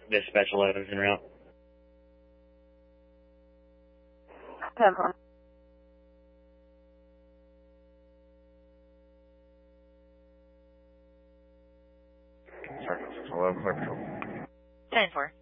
Dispatch 11's en route. 10-4. Sergeant 611, clear patrol. 10-4.